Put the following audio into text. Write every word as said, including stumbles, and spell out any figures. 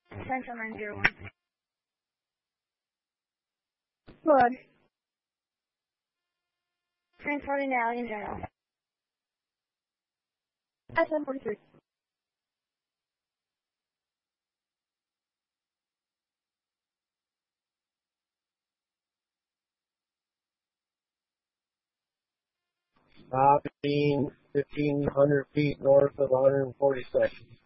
Central nine zero one. Good. Transporting to Alien General. S M forty-three. Stopping fifteen hundred feet north of one hundred forty-second.